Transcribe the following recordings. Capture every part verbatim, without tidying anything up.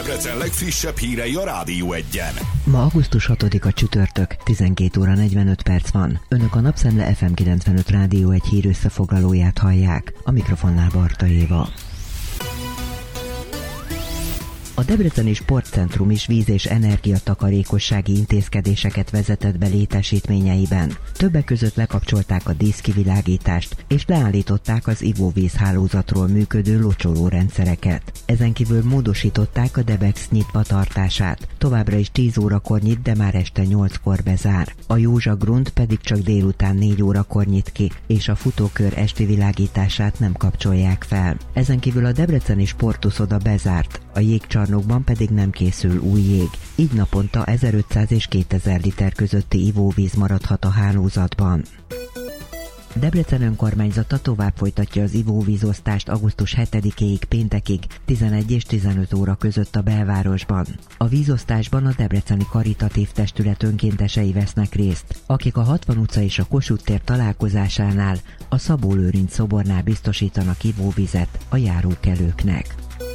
Debrecen legfrissebb hírei a Rádió Egyen. Ma augusztus hatodika csütörtök, tizenkét óra negyvenöt perc van. Önök a Napszemle ef em kilencvenöt Rádió egy hír összefoglalóját hallják. A mikrofonnál Barta Éva. A Debreceni Sportcentrum is víz- és energiatakarékossági intézkedéseket vezetett be létesítményeiben. Többek között lekapcsolták a díszkivilágítást, és leállították az ivóvízhálózatról működő locsolórendszereket. Ezen kívül módosították a Debex nyitva tartását. Továbbra is tíz órakor nyit, de már este nyolckor bezár. A Józsa Grund pedig csak délután négy órakor nyit ki, és a futókör esti világítását nem kapcsolják fel. Ezen kívül a Debreceni Sportuszoda bezárt, a jégcsarnokban pedig nem készül új jég. Így naponta ezerötszáz és kétezer liter közötti ivóvíz maradhat a hálózatban. Debrecen önkormányzata tovább folytatja az ivóvízosztást augusztus hetedikéig péntekig tizenegy és tizenöt óra között a belvárosban. A vízosztásban a Debreceni Karitatív Testület önkéntesei vesznek részt, akik a hatvan utca és a Kossuth tér találkozásánál a Szabó Lőrinc szobornál biztosítanak ivóvizet a járókelőknek.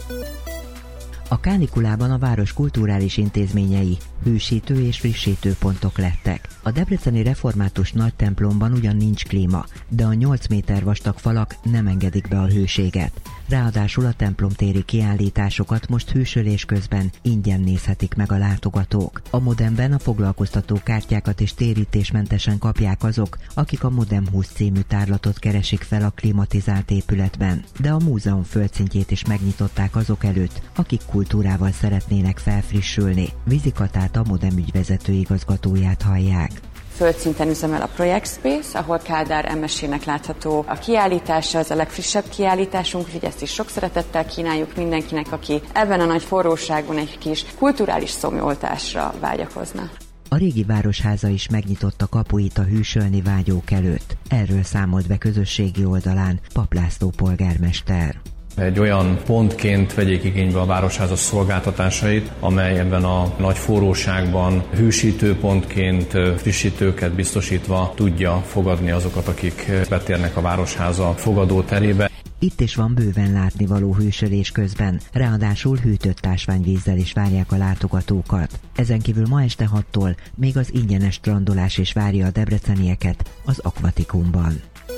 A kánikulában a város kulturális intézményei hősítő és frissítő pontok lettek. A debreceni református nagy templomban ugyan nincs klíma, de a nyolc méter vastag falak nem engedik be a hőséget. Ráadásul a templomtéri kiállításokat most hősölés közben ingyen nézhetik meg a látogatók. A Modemben a foglalkoztató kártyákat is térítésmentesen kapják azok, akik a Modem húsz című tárlatot keresik fel a klimatizált épületben. De a múzeum földszintjét is megnyitották azok előtt, akik kultúrával szeretnének felfrissülni. Vizikatát, a Modem ügyvezető igazgatóját hallják. Földszinten üzemel a Project Space, ahol Kádár em es-ének látható a kiállítása, ez a legfrissebb kiállításunk, úgyhogy ezt is sok szeretettel kínáljuk mindenkinek, aki ebben a nagy forróságban egy kis kulturális szomjoltásra vágyakozna. A régi városháza is megnyitotta kapuit a hűsölni vágyók előtt. Erről számolt be közösségi oldalán Pap László polgármester. Egy olyan pontként vegyék igénybe a városháza szolgáltatásait, amely ebben a nagy forróságban hősítőpontként frissítőket biztosítva tudja fogadni azokat, akik betérnek a városháza fogadóterébe. Itt is van bőven látnivaló hősölés közben, ráadásul hűtött ásványvízzel is várják a látogatókat. Ezen kívül ma este hattól még az ingyenes strandolás is várja a debrecenieket az Akvatikumban.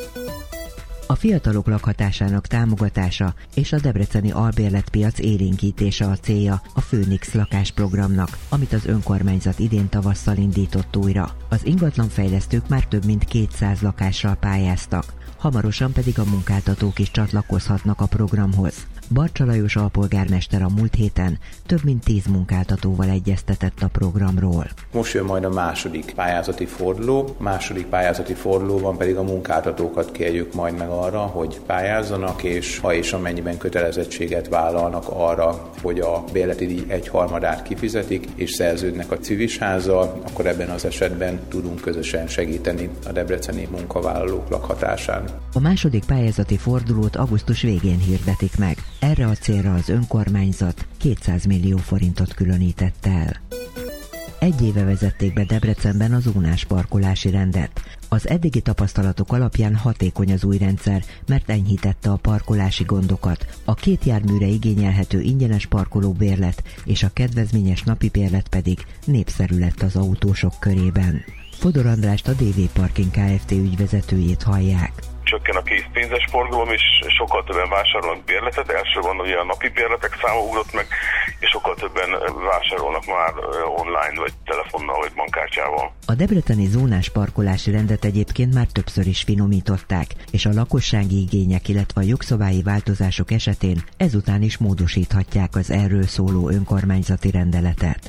A fiatalok lakhatásának támogatása és a debreceni albérletpiac élénkítése a célja a Főnix lakásprogramnak, amit az önkormányzat idén tavasszal indított újra. Az ingatlanfejlesztők már több mint kétszáz lakással pályáztak, hamarosan pedig a munkáltatók is csatlakozhatnak a programhoz. Barcsa Lajos alpolgármester a múlt héten több mint tíz munkáltatóval egyeztetett a programról. Most jön majd a második pályázati forduló. Második pályázati fordulóban pedig a munkáltatókat kérjük majd meg arra, hogy pályázzanak, és ha és amennyiben kötelezettséget vállalnak arra, hogy a bérleti díj egyharmadát kifizetik, és szerződnek a civisházzal, akkor ebben az esetben tudunk közösen segíteni a debreceni munkavállalók lakhatásán. A második pályázati fordulót augusztus végén hirdetik meg. Erre a célra az önkormányzat kétszáz millió forintot különített el. Egy éve vezették be Debrecenben a zónás parkolási rendet. Az eddigi tapasztalatok alapján hatékony az új rendszer, mert enyhítette a parkolási gondokat. A két járműre igényelhető ingyenes parkolóbérlet és a kedvezményes napi bérlet pedig népszerű lett az autósok körében. Fodor Andrást, a dé vé Parking Kft. Ügyvezetőjét hallják. Csökken a készpénzes forgalom, és sokkal többen vásárolnak bérletet. Elsősorban ugye a napi bérletek száma ugrott meg, és sokkal többen vásárolnak már online, vagy telefonnal, vagy bankkártyával. A debreceni zónás parkolási rendet egyébként már többször is finomították, és a lakossági igények, illetve a jogszabályi változások esetén ezután is módosíthatják az erről szóló önkormányzati rendeletet.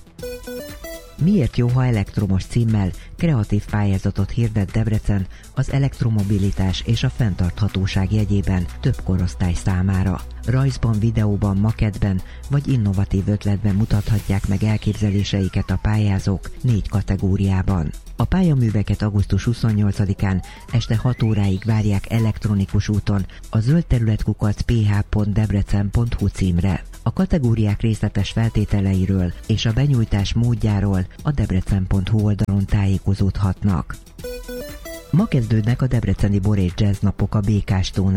Miért jó, ha elektromos címmel kreatív pályázatot hirdet Debrecen az elektromobilitás és a fenntarthatóság jegyében több korosztály számára? Rajzban, videóban, makettben vagy innovatív ötletben mutathatják meg elképzeléseiket a pályázók négy kategóriában. A pályaműveket augusztus huszonnyolcadikán este hat óráig várják elektronikus úton a zöldterületkukac pé há pont debrecen pont hu címre. A kategóriák részletes feltételeiről és a benyújtás módjáról a debrecen pont hu oldalon tájékozódhatnak. Ma kezdődnek a debreceni bor és jazz napok a Békástónál.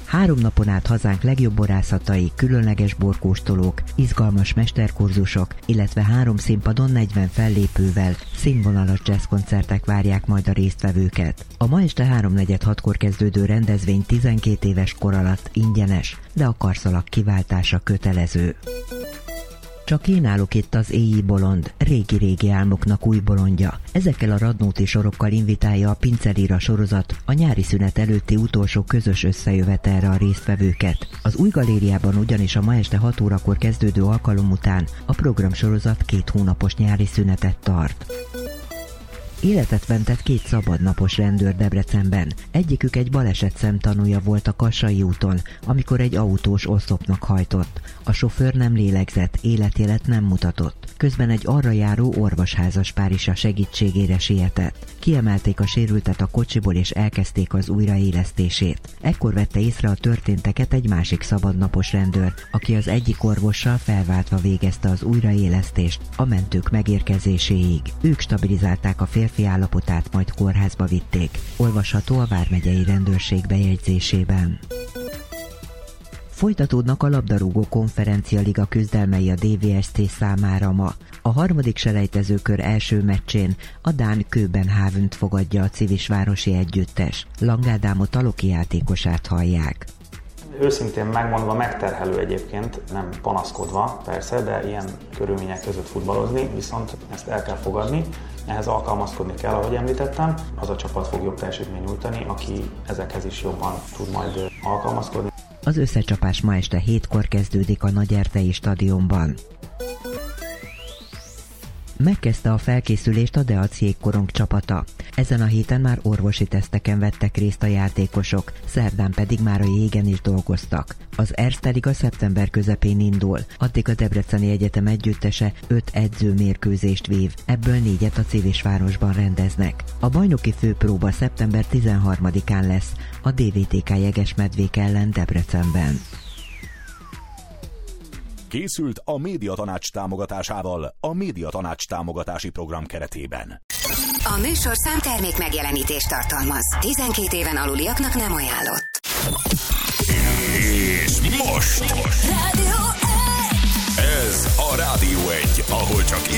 Három napon át hazánk legjobb borászatai, különleges borkóstolók, izgalmas mesterkurzusok, illetve három színpadon negyven fellépővel színvonalas jazzkoncertek várják majd a résztvevőket. A ma este háromnegyed hatkor kezdődő rendezvény tizenkét éves kor alatt ingyenes, de a karszalak kiváltása kötelező. Csak én állok itt az éji bolond, régi-régi álmoknak új bolondja. Ezekkel a Radnóti sorokkal invitálja a Pincelíra sorozat a nyári szünet előtti utolsó közös összejövetelre a résztvevőket. Az új galériában ugyanis a ma este hat órakor kezdődő alkalom után a programsorozat két hónapos nyári szünetet tart. Életet mentett két szabadnapos rendőr Debrecenben. Egyikük egy baleset szemtanúja volt a Kassai úton, amikor egy autós oszlopnak hajtott. A sofőr nem lélegzett, életjelet nem mutatott. Közben egy arra járó orvosházaspár is a segítségére sietett. Kiemelték a sérültet a kocsiból és elkezdték az újraélesztését. Ekkor vette észre a történteket egy másik szabadnapos rendőr, aki az egyik orvossal felváltva végezte az újraélesztést a mentők megérkezéséig. Ők stabilizálták a férfi állapotát, majd kórházba vitték. Olvasható a vármegyei rendőrség bejegyzésében. Folytatódnak a labdarúgó konferencialiga küzdelmei a dé vé es cé számára ma. A harmadik selejtezőkör első meccsén a dán Köbenhavnt fogadja a civisvárosi együttes. Lang Ádámot, a Loki játékosát hallják. Őszintén megmondva megterhelő egyébként, nem panaszkodva persze, de ilyen körülmények között futballozni, viszont ezt el kell fogadni, ehhez alkalmazkodni kell, ahogy említettem. Az a csapat fog jobb teljesítményt nyújtani, aki ezekhez is jobban tud majd alkalmazkodni. Az összecsapás ma este hétkor kezdődik a Nagyerdei stadionban. Megkezdte a felkészülést a Deac Jégkorong csapata. Ezen a héten már orvosi teszteken vettek részt a játékosok, szerdán pedig már a jégen is dolgoztak. Az Erste Liga szeptember közepén indul, addig a Debreceni Egyetem együttese öt edzőmérkőzést vív, ebből négyet a Civisvárosban rendeznek. A bajnoki főpróba szeptember tizenharmadikán lesz a dé vé té ká Jegesmedvék ellen Debrecenben. Készült a Médiatanács támogatásával a Médiatanács támogatási program keretében. A műsor számtermék megjelenítést tartalmaz. tizenkét éven aluliaknak nem ajánlott. És most! Rádió egy! Ez a Rádió egy, ahol csak